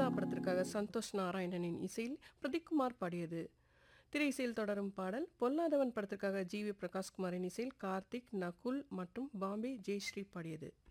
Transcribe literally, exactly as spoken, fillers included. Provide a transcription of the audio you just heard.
படத்திற்காக சந்தோஷ் நாராயணனின் இசையில் பிரதீப் பாடியது. திரை இசையில் தொடரும் பாடல் பொல்லாதவன் படத்திற்காக ஜி வி பிரகாஷ்குமாரின் இசையில் கார்த்திக், நகுல் மற்றும் பாம்பே ஜெயஸ்ரீ பாடியது.